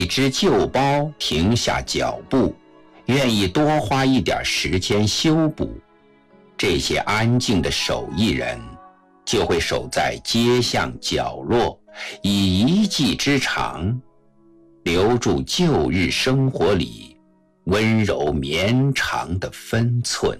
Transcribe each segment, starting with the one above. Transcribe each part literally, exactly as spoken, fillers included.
一只旧包停下脚步，愿意多花一点时间修补。这些安静的手艺人就会守在街巷角落，以一技之长留住旧日生活里温柔绵长的分寸。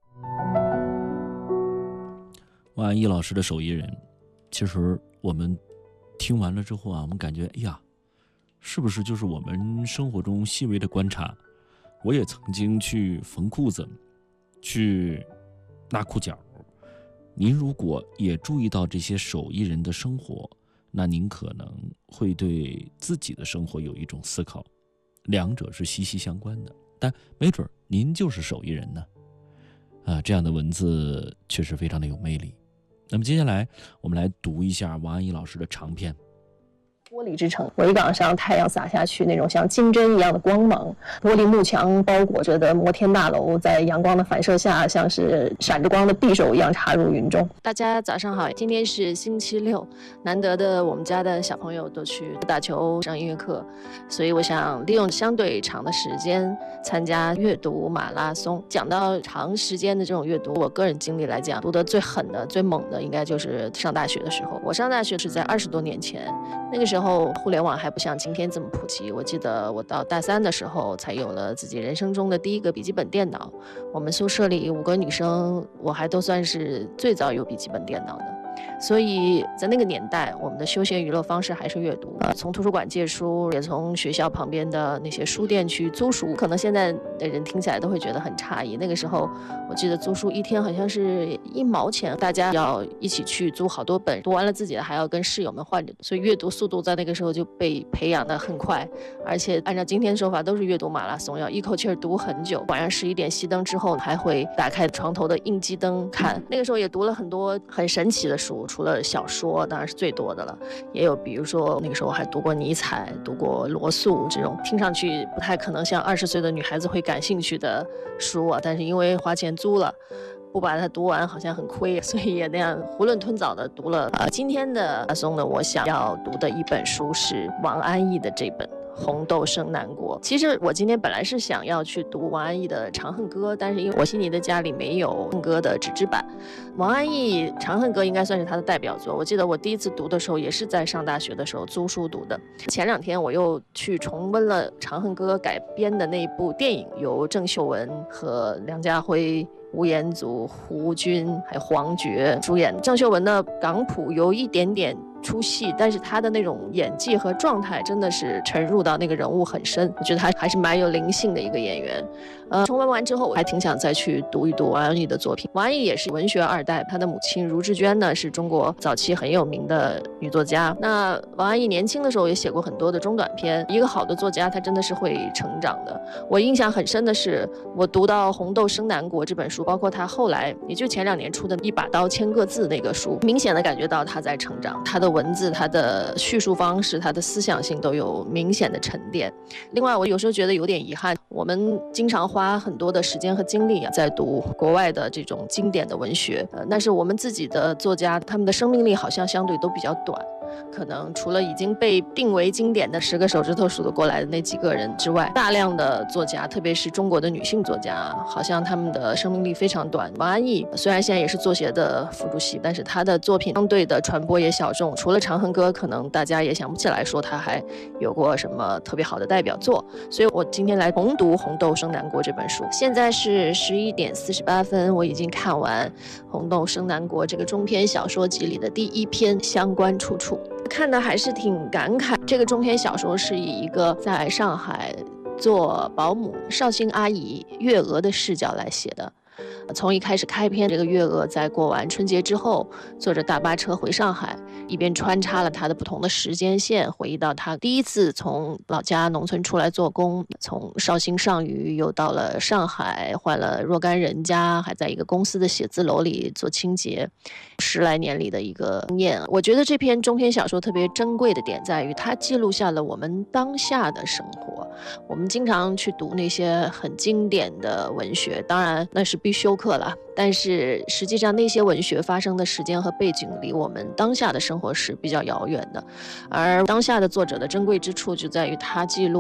王安忆老师的手艺人，其实我们听完了之后啊，我们感觉，哎呀，是不是就是我们生活中细微的观察？我也曾经去缝裤子，去拉裤脚。您如果也注意到这些手艺人的生活，那您可能会对自己的生活有一种思考，两者是息息相关的。但没准您就是手艺人呢。啊，这样的文字确实非常的有魅力。那么接下来我们来读一下王安忆老师的长篇。 玻璃之城，维港上太阳洒下去，那种像金针一样的光芒，玻璃幕墙包裹着的摩天大楼，在阳光的反射下，像是闪着光的匕首一样插入云中。 大家早上好，今天是星期六，难得的我们家的小朋友都去打球上音乐课，所以我想利用相对长的时间参加阅读马拉松。讲到长时间的这种阅读，我个人经历来讲，读得最狠的最猛的应该就是上大学的时候。我上大学是在二十多年前，那个时候互联网还不像今天这么普及，我记得我到大三的时候才有了自己人生中的第一个笔记本电脑。我们宿舍里五个女生，我还都算是最早有笔记本电脑的。所以在那个年代，我们的休闲娱乐方式还是阅读，呃，从图书馆借书，也从学校旁边的那些书店去租书。可能现在的人听起来都会觉得很诧异，那个时候我记得租书一天好像是一毛钱，大家要一起去租好多本，读完了自己的还要跟室友们换着，所以阅读速度在那个时候就被培养得很快，而且按照今天说法都是阅读马拉松，要一口气儿读很久。晚上十一点熄灯之后，还会打开床头的应激灯看。那个时候也读了很多很神奇的书，除了小说当然是最多的了，也有比如说那个时候还读过尼采，读过罗素，这种听上去不太可能像二十岁的女孩子会感兴趣的书啊，但是因为花钱租了，不把它读完好像很亏，所以也那样囫囵吞枣的读了。呃，今天的马拉松呢，我想要读的一本书是王安忆的这本《红豆生南国》。其实我今天本来是想要去读王安忆的《长恨歌》，但是因为我悉尼的家里没有恨歌的纸质版。王安忆《长恨歌》应该算是他的代表作，我记得我第一次读的时候也是在上大学的时候租书读的。前两天我又去重温了《长恨歌》改编的那一部电影，由郑秀文和梁家辉、吴彦祖、胡军还有黄觉主演。郑秀文的港普有一点点出戏，但是他的那种演技和状态真的是沉入到那个人物很深，我觉得他还是蛮有灵性的一个演员。呃，重温完之后我还挺想再去读一读王安忆的作品。王安忆也是文学二代，她的母亲茹志娟呢是中国早期很有名的女作家。那王安忆年轻的时候也写过很多的中短篇，一个好的作家他真的是会成长的。我印象很深的是我读到《红豆生南国》这本书，包括他后来也就前两年出的一把刀千个字那个书，明显的感觉到他在成长，他的文字、他的叙述方式、他的思想性都有明显的沉淀。另外我有时候觉得有点遗憾，我们经常花很多的时间和精力在读国外的这种经典的文学，呃，但是我们自己的作家他们的生命力好像相对都比较短，可能除了已经被定为经典的十个手指头数得过来的那几个人之外，大量的作家，特别是中国的女性作家，好像他们的生命力非常短。王安忆虽然现在也是作协的副主席，但是她的作品相对的传播也小众，除了《长恨歌》，可能大家也想不起来说她还有过什么特别好的代表作。所以我今天来重读《红豆生南国》这本书。现在是十一点四十八分，我已经看完《红豆生南国》这个中篇小说集里的第一篇《相关处处》，看的还是挺感慨。这个中篇小说是以一个在上海做保姆绍兴阿姨月娥的视角来写的。从一开始开篇，这个月娥在过完春节之后坐着大巴车回上海，一边穿插了她的不同的时间线，回忆到她第一次从老家农村出来做工，从绍兴上虞又到了上海，换了若干人家，还在一个公司的写字楼里做清洁，十来年里的一个经验。我觉得这篇中篇小说特别珍贵的点在于，它记录下了我们当下的生活。我们经常去读那些很经典的文学，当然那是必修课了，但是实际上那些文学发生的时间和背景离我们当下的生活是比较遥远的。而当下的作者的珍贵之处就在于他记录